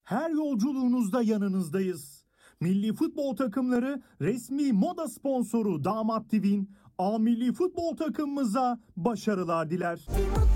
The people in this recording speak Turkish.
Her yolculuğunuzda yanınızdayız. Milli futbol takımları resmi moda sponsoru Damat TV'nin A milli futbol takımımıza başarılar diler.